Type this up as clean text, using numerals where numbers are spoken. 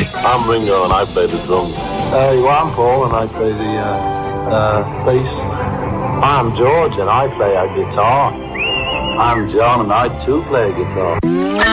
music. I'm Ringo and I play the drums. I'm Paul and I play the bass. I'm George and I play a guitar. I'm John and I too play guitar.